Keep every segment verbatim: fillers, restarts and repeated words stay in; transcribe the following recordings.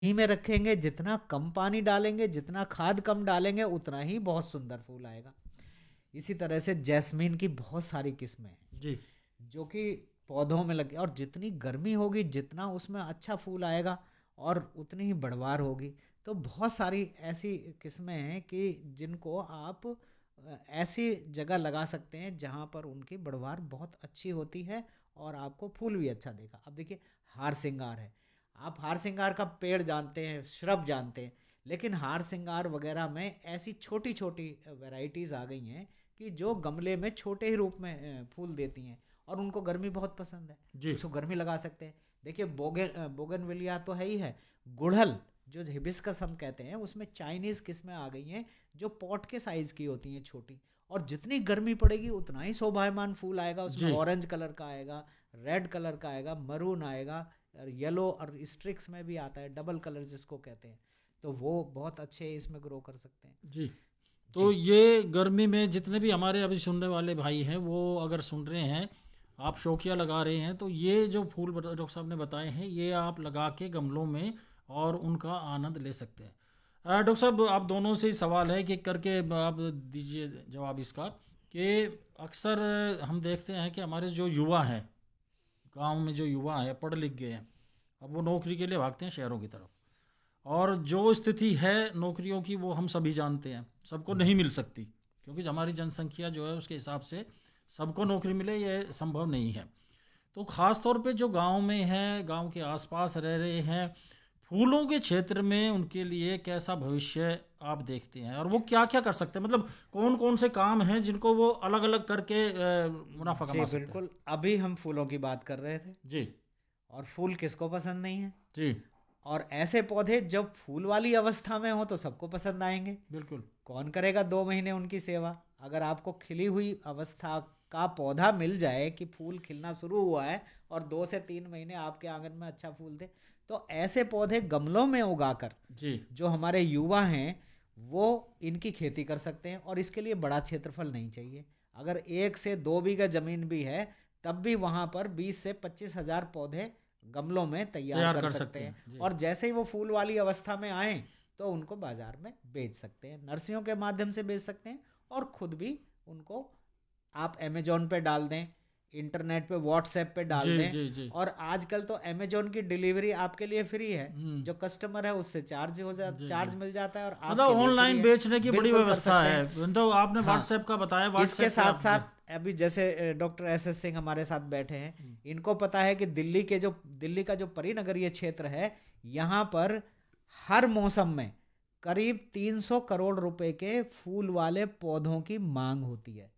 ही में रखेंगे, जितना कम पानी डालेंगे, जितना खाद कम डालेंगे, उतना ही बहुत सुंदर फूल आएगा। इसी तरह से जैस्मीन की बहुत सारी किस्में हैं जी। जो कि पौधों में लगे, और जितनी गर्मी होगी जितना उसमें अच्छा फूल आएगा और उतनी ही बढ़वार होगी। तो बहुत सारी ऐसी किस्में हैं कि जिनको आप अ, ऐसी जगह लगा सकते हैं जहाँ पर उनकी बढ़वार बहुत अच्छी होती है और आपको फूल भी अच्छा देगा। अब देखिए, हार सिंगार है, आप हार सिंगार का पेड़ जानते हैं, श्रब जानते हैं, लेकिन हार सिंगार वगैरह में ऐसी छोटी छोटी वैरायटीज आ गई हैं कि जो गमले में छोटे ही रूप में अ, फूल देती हैं, और उनको गर्मी बहुत पसंद है, जी। उसको गर्मी लगा सकते हैं। देखिए, बोगन बोगनविलिया तो है ही है, गुड़हल जो हिबिस्कस हम कहते हैं, उसमें चाइनीज किस्में आ गई हैं जो पॉट के साइज की होती हैं, छोटी, और जितनी गर्मी पड़ेगी उतना ही शोभायमान फूल आएगा, उसमें जी। ऑरेंज कलर का आएगा, रेड कलर का आएगा, मरून आएगा, और येलो, और स्ट्रिक्स में भी आता है, डबल कलर जिसको कहते हैं। तो वो बहुत अच्छे इसमें ग्रो कर सकते हैं। जी। तो जी। ये गर्मी में जितने भी हमारे अभी सुनने वाले भाई हैं वो अगर सुन रहे हैं, आप शौकिया लगा रहे हैं, तो ये जो फूल बता- डॉक्टर साहब ने बताए हैं ये आप लगा के गमलों में और उनका आनंद ले सकते हैं। अ, डॉक्टर साहब आप दोनों से ही सवाल है कि करके आप दीजिए जवाब इसका, कि अक्सर हम देखते हैं कि हमारे जो युवा हैं, गांव में जो युवा हैं पढ़ लिख गए हैं, अब वो नौकरी के लिए भागते हैं शहरों की तरफ, और जो स्थिति है नौकरियों की वो हम सभी जानते हैं, सबको जी नहीं मिल सकती, क्योंकि हमारी जनसंख्या जो है उसके हिसाब से सबको नौकरी मिले ये संभव नहीं है। तो ख़ास तौर पे जो गांव में है, गांव के आसपास रह रहे हैं, फूलों के क्षेत्र में उनके लिए कैसा भविष्य आप देखते हैं, और वो क्या क्या कर सकते हैं, मतलब कौन कौन से काम हैं जिनको वो अलग अलग करके अ, मुनाफा जी कमा सकते हैं। बिल्कुल, अभी हम फूलों की बात कर रहे थे, जी। और फूल किसको पसंद नहीं है। जी। और ऐसे पौधे जब फूल वाली अवस्था में हो तो सबको पसंद आएंगे। बिल्कुल। कौन करेगा दो महीने उनकी सेवा। अगर आपको खिली हुई अवस्था का पौधा मिल जाए कि फूल खिलना शुरू हुआ है, और दो से तीन महीने आपके आंगन में अच्छा फूल दे, तो ऐसे पौधे गमलों में उगाकर जी। जो हमारे युवा हैं वो इनकी खेती कर सकते हैं। और इसके लिए बड़ा क्षेत्रफल नहीं चाहिए, अगर एक से दो बीघा जमीन भी है तब भी वहां पर बीस से पच्चीस हजार पौधे गमलों में तैयार तैयार कर कर सकते सकते हैं। हैं। जी। और जैसे ही वो फूल वाली अवस्था में आए तो उनको बाजार में बेच सकते हैं, नर्सरियों के माध्यम से बेच सकते हैं, और खुद भी उनको आप अमेजोन पे डाल दें, इंटरनेट पे, व्हाट्सएप पे डाल जी। दें। जी। जी। और आजकल तो अमेजोन की डिलीवरी आपके लिए फ्री है, हम्म। जो कस्टमर है उससे चार्ज हो जा जी। जी। चार्ज मिल जाता है, और मतलब आपके लिए फ्री ऑनलाइन है। बेचने की बड़ी बिल्कुल कर व्यवस्था सकते है, हैं। तो आपने हाँ, व्हाट्सएप का बताया, इसके व्हाट्सएप पे साथ आप। जी। साथ अभी जैसे डॉक्टर एस एस सिंह हमारे साथ बैठे हैं, इनको पता है कि दिल्ली के जो दिल्ली का जो परिनगरीय क्षेत्र है, यहाँ पर हर मौसम में करीब तीन सौ करोड़ रुपए के फूल वाले पौधों की मांग होती है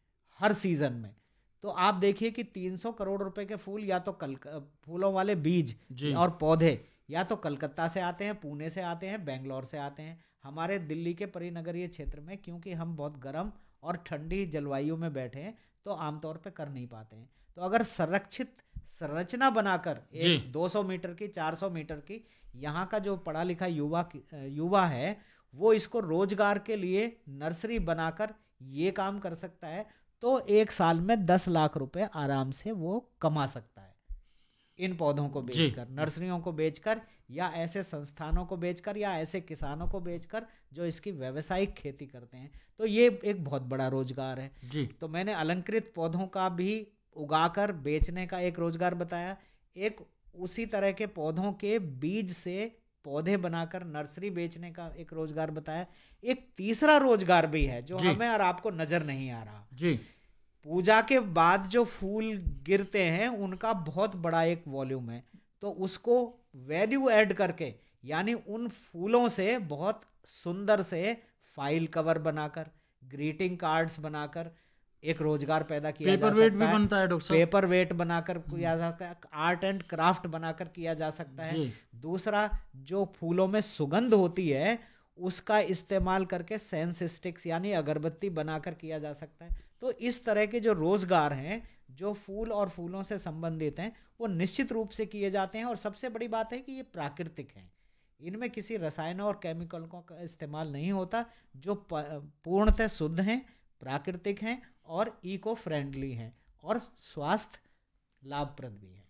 हर सीजन में। तो आप देखिए कि तीन सौ करोड़ रुपए के फूल, या तो कल फूलों वाले बीज जी। और पौधे, या तो कलकत्ता से आते हैं, पुणे से आते हैं, बेंगलोर से आते हैं। हमारे दिल्ली के परिनगरीय क्षेत्र में क्योंकि हम बहुत गर्म और ठंडी जलवायु में बैठे हैं, तो आमतौर पे कर नहीं पाते हैं। तो अगर संरक्षित संरचना बनाकर जी। एक दो सौ मीटर की, चार सौ मीटर की, यहाँ का जो पढ़ा लिखा युवा युवा है वो इसको रोजगार के लिए नर्सरी बनाकर ये काम कर सकता है, तो एक साल में दस लाख रुपए आराम से वो कमा सकता है, इन पौधों को जी। बेचकर, नर्सरियों को बेचकर, या ऐसे संस्थानों को बेचकर, या ऐसे किसानों को बेचकर जो इसकी व्यावसायिक खेती करते हैं। तो ये एक बहुत बड़ा रोजगार है। जी। तो मैंने अलंकृत पौधों का भी उगाकर बेचने का एक रोजगार बताया, एक उसी तरह के पौधों के बीज से पौधे बनाकर नर्सरी बेचने का एक रोजगार बताया। एक तीसरा रोजगार भी है जो जी। हमें और आपको नजर नहीं आ रहा। जी। पूजा के बाद जो फूल गिरते हैं उनका बहुत बड़ा एक वॉल्यूम है, तो उसको वैल्यू ऐड करके, यानी उन फूलों से बहुत सुंदर से फाइल कवर बनाकर, ग्रीटिंग कार्ड्स बनाकर एक रोजगार पैदा किया जा पेपर वेट भी सकता है। बनता है डॉक्टर साहब। पेपर वेट बनाकर किया जा सकता है, आर्ट एंड क्राफ्ट बनाकर किया जा सकता है। जी। दूसरा, जो फूलों में सुगंध होती है उसका इस्तेमाल करके सेंस स्टिक्स यानी अगरबत्ती बनाकर किया जा सकता है। तो इस तरह के जो रोजगार हैं जो फूल और फूलों से संबंधित हैं वो निश्चित रूप से किए जाते हैं। और सबसे बड़ी बात है कि ये प्राकृतिक हैं, इनमें किसी रसायनों और केमिकलों का इस्तेमाल नहीं होता, जो पूर्णतः शुद्ध हैं, प्राकृतिक हैं, और इको फ्रेंडली हैं, और स्वास्थ्य लाभप्रद भी है।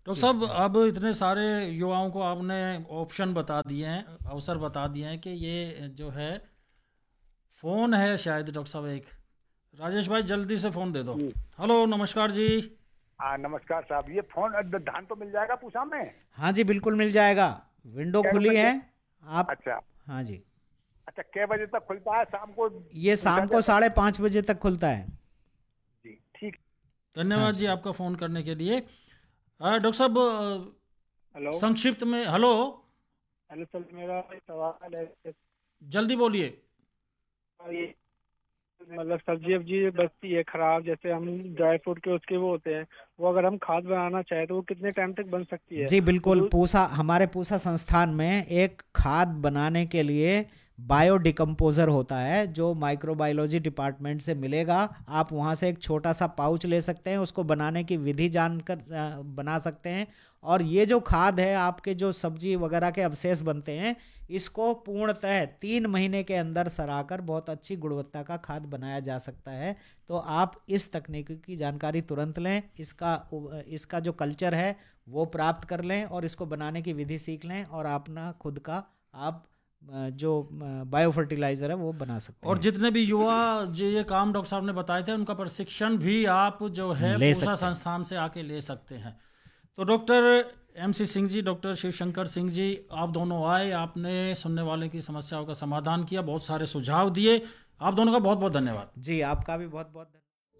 डॉक्टर जी साहब, अब इतने सारे युवाओं को आपने ऑप्शन बता दिए हैं, अवसर बता दिए हैं कि ये जो है फ़ोन है शायद डॉक्टर साहब एक। राजेश भाई जल्दी से फ़ोन दे दो। जी। हेलो, नमस्कार जी। हाँ नमस्कार साहब, ये फोन द- धान तो मिल जाएगा पूसा में? हाँ जी, बिल्कुल मिल जाएगा। विंडो कै खुली बजे? है आप। अच्छा हाँ जी, अच्छा, कै बजे तक खुलता है शाम को? ये पूछा शाम को जाता है? साढ़े पाँच बजे तक खुलता है। जी ठीक। हाँ धन्यवाद जी जी। आपका फ़ोन करने के लिए। अ, डॉक्टर साहब, अ, हेलो संक्षिप्त में हेलो, हेलो सर, मेरा एक सवाल है। जल्दी बोलिए। ये मतलब सब्जी वब्जी बचती है खराब, जैसे हम ड्राई फ्रूट के उसके वो होते हैं, वो अगर हम खाद बनाना चाहे तो वो कितने टाइम तक बन सकती है? जी बिल्कुल, और पूसा हमारे पूसा संस्थान में एक खाद बनाने के लिए बायो डिकम्पोज़र होता है जो माइक्रोबायोलॉजी डिपार्टमेंट से मिलेगा। आप वहाँ से एक छोटा सा पाउच ले सकते हैं, उसको बनाने की विधि जानकर अ, बना सकते हैं। और ये जो खाद है, आपके जो सब्जी वगैरह के अवशेष बनते हैं, इसको पूर्णतः तीन महीने के अंदर सराकर बहुत अच्छी गुणवत्ता का खाद बनाया जा सकता है। तो आप इस तकनीक की जानकारी तुरंत लें, इसका इसका जो कल्चर है वो प्राप्त कर लें और इसको बनाने की विधि सीख लें और अपना खुद का आप अ, जो बायो फर्टिलाइज़र है वो बना सकते और हैं। जितने भी युवा जो ये काम डॉक्टर साहब ने बताए थे, उनका प्रशिक्षण भी आप जो है ले पूसा सकते हैं। संस्थान से आके ले सकते हैं। तो doctor M C Singh ji, doctor Shivshankar Singh ji, आप दोनों आए, आपने सुनने वाले की समस्याओं का समाधान किया, बहुत सारे सुझाव दिए। आप दोनों का बहुत बहुत धन्यवाद। जी आपका भी बहुत बहुत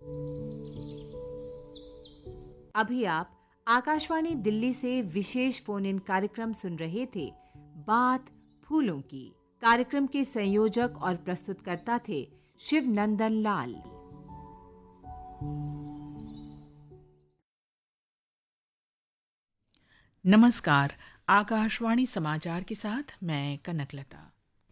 अभी आप आकाशवाणी दिल्ली से विशेष फोन इन कार्यक्रम सुन रहे थे, बात फूलों की। कार्यक्रम के संयोजक और प्रस्तुतकर्ता थे शिव नंदन लाल। नमस्कार, आकाशवाणी समाचार के साथ मैं कनकलता।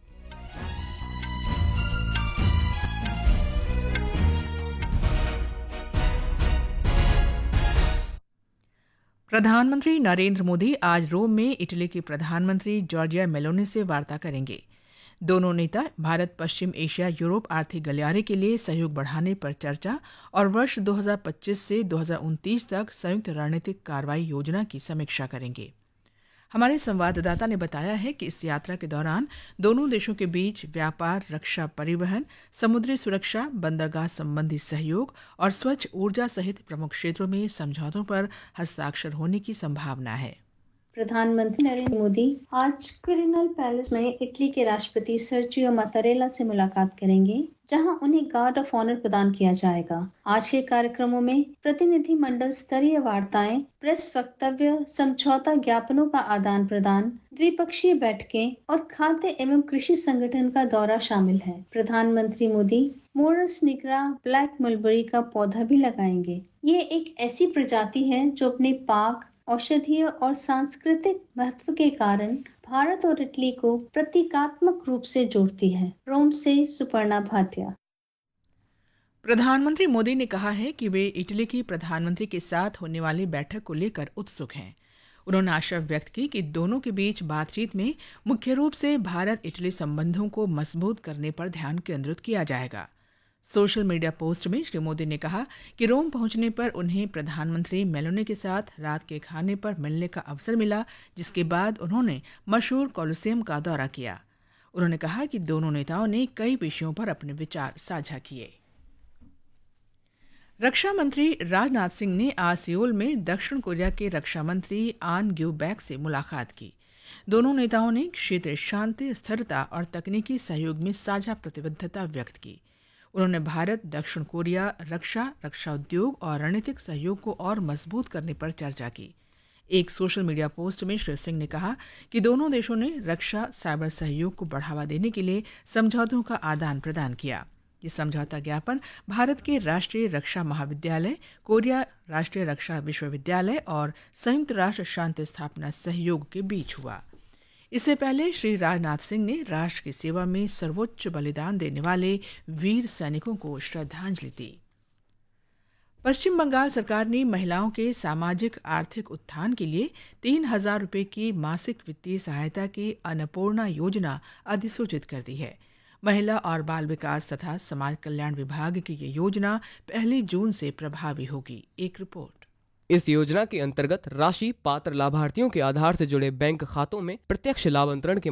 प्रधानमंत्री नरेंद्र मोदी आज रोम में इटली के प्रधानमंत्री जॉर्जिया मेलोनी से वार्ता करेंगे। दोनों नेता भारत पश्चिम एशिया यूरोप आर्थिक गलियारे के लिए सहयोग बढ़ाने पर चर्चा और वर्ष दो हज़ार पच्चीस से दो हज़ार उनतीस तक संयुक्त रणनीतिक कार्रवाई योजना की समीक्षा करेंगे। हमारे संवाददाता ने बताया है कि इस यात्रा के दौरान दोनों देशों के बीच व्यापार, रक्षा, परिवहन, समुद्री सुरक्षा, बंदरगाह संबंधी सहयोग और स्वच्छ ऊर्जा सहित प्रमुख क्षेत्रों में समझौतों पर हस्ताक्षर होने की संभावना है। प्रधानमंत्री नरेंद्र मोदी आज क्विरिनल पैलेस में इटली के राष्ट्रपति सर्जियो मात्तारेला से मुलाकात करेंगे, जहां उन्हें गार्ड ऑफ ऑनर प्रदान किया जाएगा। आज के कार्यक्रमों में प्रतिनिधि मंडल स्तरीय वार्ताएं, प्रेस वक्तव्य, समझौता ज्ञापनों का आदान प्रदान, द्विपक्षीय बैठकें और खाद्य एवं कृषि संगठन का दौरा शामिल है। प्रधानमंत्री Modi Morris nigra black mulberry का पौधा भी लगाएंगे। ये एक ऐसी प्रजाति है जो अपने पाक, औषधीय और सांस्कृतिक महत्व के कारण भारत और इटली को प्रतीकात्मक रूप से जोड़ती है। रोम से सुपर्णा भाटिया। प्रधानमंत्री मोदी ने कहा है कि वे इटली की प्रधानमंत्री के साथ होने वाली बैठक को लेकर उत्सुक हैं। उन्होंने आशा व्यक्त की कि दोनों के बीच बातचीत में मुख्य रूप से भारत इटली संबंधों को मजबूत करने पर ध्यान केंद्रित किया जाएगा। सोशल मीडिया पोस्ट में श्री मोदी ने कहा कि रोम पहुंचने पर उन्हें प्रधानमंत्री मेलोनी के साथ रात के खाने पर मिलने का अवसर मिला, जिसके बाद उन्होंने मशहूर कोलोसेयम का दौरा किया। उन्होंने कहा कि दोनों नेताओं ने कई विषयों पर अपने विचार साझा किए। रक्षा मंत्री राजनाथ सिंह ने आज सियोल में दक्षिण कोरिया के रक्षा मंत्री आन ग्यू बैक से मुलाकात की। दोनों नेताओं ने क्षेत्रीय शांति, स्थिरता और तकनीकी सहयोग में साझा प्रतिबद्धता व्यक्त की। उन्होंने भारत दक्षिण कोरिया रक्षा, रक्षा उद्योग और रणनीतिक सहयोग को और मजबूत करने पर चर्चा की। एक सोशल मीडिया पोस्ट में श्री सिंह ने कहा कि दोनों देशों ने रक्षा, साइबर सहयोग को बढ़ावा देने के लिए समझौतों का आदान प्रदान किया। ये समझौता ज्ञापन भारत के राष्ट्रीय रक्षा महाविद्यालय, कोरिया राष्ट्रीय रक्षा विश्वविद्यालय और संयुक्त राष्ट्र शांति स्थापना सहयोग के बीच हुआ। इससे पहले श्री राजनाथ सिंह ने राष्ट्र की सेवा में सर्वोच्च बलिदान देने वाले वीर सैनिकों को श्रद्धांजलि दी। पश्चिम बंगाल सरकार ने महिलाओं के सामाजिक आर्थिक उत्थान के लिए तीन हजार रुपये की मासिक वित्तीय सहायता की अन्नपूर्णा योजना अधिसूचित कर दी है। महिला और बाल विकास तथा समाज कल्याण विभाग की ये योजना पहली जून से प्रभावी होगी। एक रिपोर्ट। इस योजना के अंतर्गत राशि पात्र लाभार्थियों के आधार से जुड़े बैंक खातों में प्रत्यक्ष लाभ अंतरण के